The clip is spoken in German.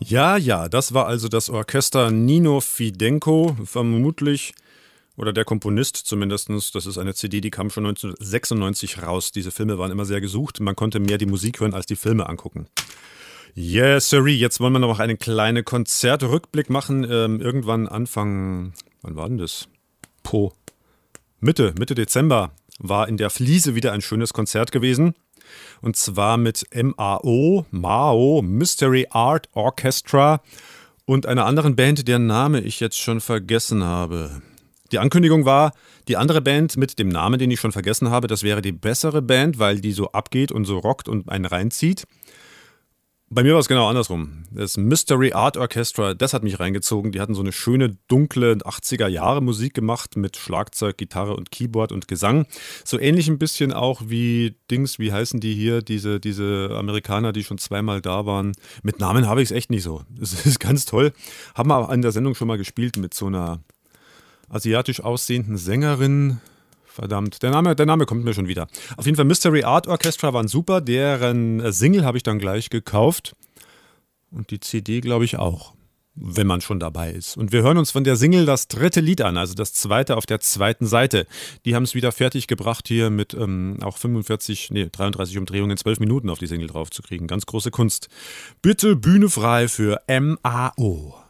Ja, ja, das war also das Orchester Nino Fidenco, vermutlich, oder der Komponist zumindestens. Das ist eine CD, die kam schon 1996 raus. Diese Filme waren immer sehr gesucht. Man konnte mehr die Musik hören als die Filme angucken. Yes, sorry. Jetzt wollen wir noch einen kleinen Konzertrückblick machen. Irgendwann Anfang, wann war denn das? Mitte Dezember war in der Fliese wieder ein schönes Konzert gewesen. Und zwar mit MAO, Mystery Art Orchestra und einer anderen Band, deren Name ich jetzt schon vergessen habe. Die Ankündigung war, die andere Band mit dem Namen, den ich schon vergessen habe, das wäre die bessere Band, weil die so abgeht und so rockt und einen reinzieht. Bei mir war es genau andersrum. Das Mystery Art Orchestra, das hat mich reingezogen. Die hatten so eine schöne, dunkle 80er-Jahre-Musik gemacht mit Schlagzeug, Gitarre und Keyboard und Gesang. So ähnlich ein bisschen auch wie wie heißen die hier, diese Amerikaner, die schon zweimal da waren. Mit Namen habe ich es echt nicht so. Das ist ganz toll. Haben wir auch in der Sendung schon mal gespielt mit so einer asiatisch aussehenden Sängerin. Verdammt, der Name kommt mir schon wieder. Auf jeden Fall, Mystery Art Orchestra waren super. Deren Single habe ich dann gleich gekauft. Und die CD, glaube ich, auch. Wenn man schon dabei ist. Und wir hören uns von der Single das dritte Lied an, also das zweite auf der zweiten Seite. Die haben es wieder fertig gebracht, hier mit auch 33 Umdrehungen in 12 Minuten auf die Single drauf zu kriegen. Ganz große Kunst. Bitte Bühne frei für MAO.